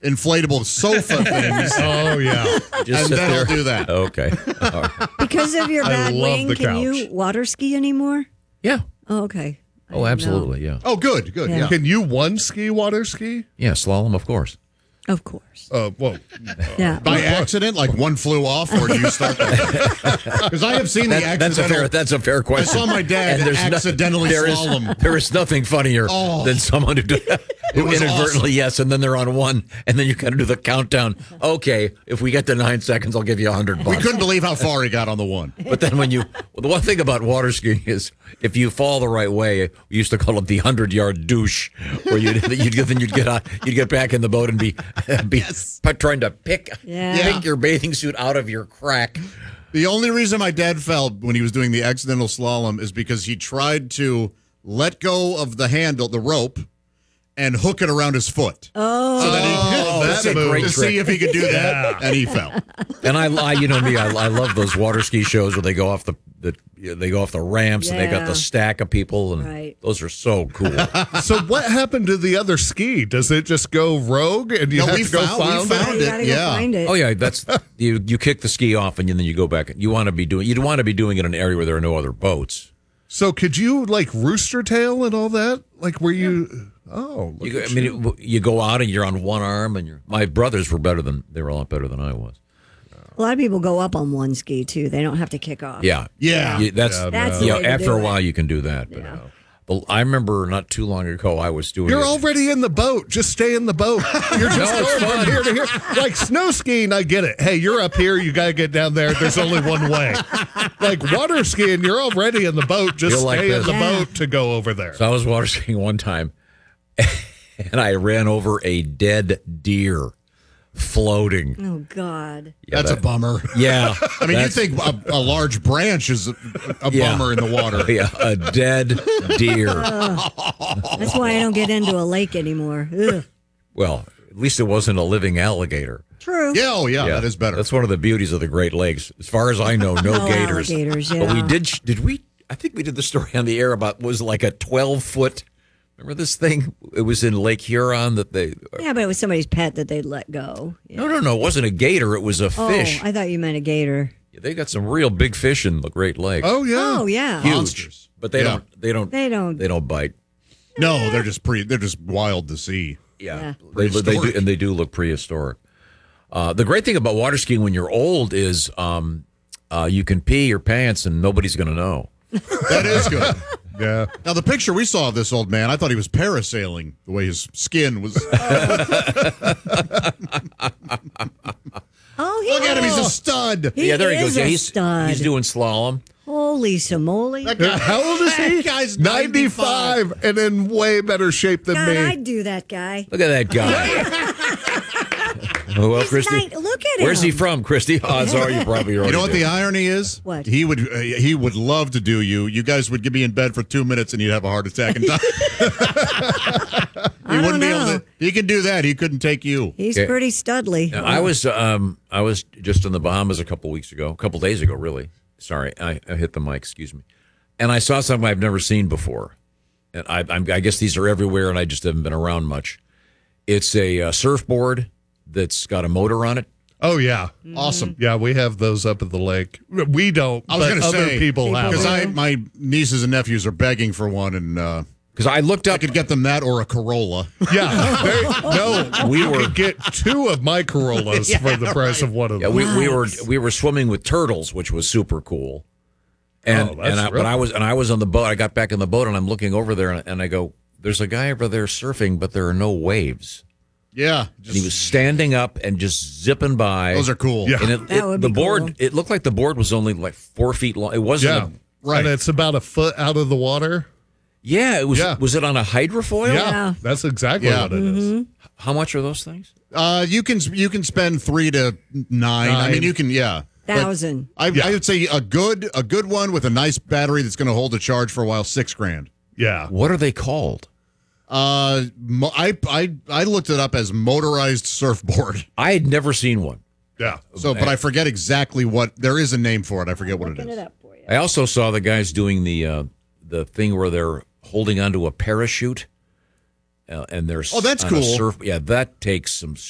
inflatable sofa things. Oh, yeah. And then I'll do that. Okay. All right. Because of your bad love wing, the can you couch. water ski anymore? Yeah. Oh, okay. I Oh, didn't know. absolutely. Yeah. Oh, good. Yeah. Yeah. Can you water ski? Yeah. Slalom, of course. Of course. Well, Yeah. By accident, like one flew off, or do you start? Because I have seen the accidental. That's a fair question. I saw my dad And there's accidentally slalom. There is nothing funnier than someone who was inadvertently, awesome. yes, and then they're on one, and then you got to do the countdown. Okay, if we get to 9 seconds, I'll give you $100. We couldn't believe how far he got on the one. But then the one thing about water skiing is if you fall the right way, we used to call it the 100-yard douche, where you'd get back in the boat and be trying to pick your bathing suit out of your crack. The only reason my dad fell when he was doing the accidental slalom is because he tried to let go of the handle, the rope, and hook it around his foot. Oh. So that he that's a great to trick. see if he could do that, and he fell. And I you know me, I love those water ski shows where they go off the ramps and they got Yeah. the stack of people, and Right. those are so cool. so what happened to the other ski? Does it just go rogue and you No, have we to go found find You it? gotta Yeah. go find it. Oh yeah, that's you kick the ski off and then you go back. You'd want to be doing it in an area where there are no other boats. So could you like rooster tail and all that? Like where you? Oh, look at you. You go out and you're on one arm, and my brothers were a lot better than I was. A lot of people go up on one ski, too. They don't have to kick off. Yeah, Yeah. That's the way to after do a it. while you can do that. But I remember not too long ago I was doing. You're it. already in the boat. Just stay in the boat. You're just No, it's going fun. from here to here. Like snow skiing, I get it. Hey, you're up here. You got to get down there. There's only one way. Like water skiing, you're already in the boat. Just Feel like stay in this. the Yeah. boat to go over there. So I was water skiing one time, and I ran over a dead deer floating. Oh, God. Yeah, That's a bummer. Yeah, I mean, you think a large branch is a Yeah. bummer in the water. Yeah, a dead deer. That's why I don't get into a lake anymore. Ugh. Well, at least it wasn't a living alligator. True. Yeah, oh yeah, that is better. That's one of the beauties of the Great Lakes. As far as I know, no No gators. alligators, But we yeah. did we? I think we did the story on the air about was like a 12-foot. Remember this thing? It was in Lake Huron that they. Yeah, but it was somebody's pet that they'd let go. Yeah. No. It wasn't a gator. It was a Oh, fish. I thought you meant a gator. They got some real big fish in the Great Lakes. Oh yeah. Oh, yeah. Huge. Monsters. But they Yeah. don't. They don't. bite. No, they're just wild to see. Yeah, Yeah. they do look prehistoric. The great thing about water skiing when you're old is you can pee your pants and nobody's going to know. That is good. Yeah. Now, the picture we saw of this old man, I thought he was parasailing the way his skin was. Oh, Look at him, he's a stud. He yeah, there he is goes. Yeah, a he's stud. doing slalom. Holy simoly. That guy- How old is he? That guy's 95 and in way better shape than God, me. I'd do that guy. Look at that guy. Well, He's Christy, look at him. where's he from, Christy? Odds are you probably already You know what did. the irony is? What? He would love to do you. You guys would get me in bed for 2 minutes and you'd have a heart attack in time. He I don't wouldn't be know. able to. He can do that. He couldn't take you. He's Okay. pretty studly. Now, I was just in the Bahamas a couple days ago, really. Sorry, I hit the mic. Excuse me. And I saw something I've never seen before, and I guess these are everywhere, and I just haven't been around much. It's a surfboard that's got a motor on it. Oh yeah. Awesome. Yeah, we have those up at the lake. We don't, I was but going to other say people have. because them. my nieces and nephews are begging for one, and Because I looked I up. could get them that or a Corolla. Yeah. We could get 2 of my Corollas for the price of one of Yeah, them. we were swimming with turtles, which was super cool. And Oh, that's but I really was on the boat. I got back in the boat and I'm looking over there and I go, "There's a guy over there surfing, but there are no waves." Yeah, And he was standing up and just zipping by. those are cool. Yeah. And That would the be board. cool. It looked like the board was only like 4 feet long. It wasn't. Yeah. Right. And it's about a foot out of the water. It was. Yeah. Was it on a hydrofoil? Yeah. That's exactly Yeah. what it is. How much are those things? You can spend 3 to 9. I mean, you can. Yeah. But 1,000. I would say a good one with a nice battery that's going to hold a charge for a while. $6,000. Yeah. What are they called? I looked it up as motorized surfboard. I had never seen one. Yeah. So, but I forget exactly what. There is a name for it. I forget what it Looking is. it up for you. I also saw the guys doing the thing where they're holding onto a parachute, and they're Oh, that's on a cool. surf. Yeah, that takes some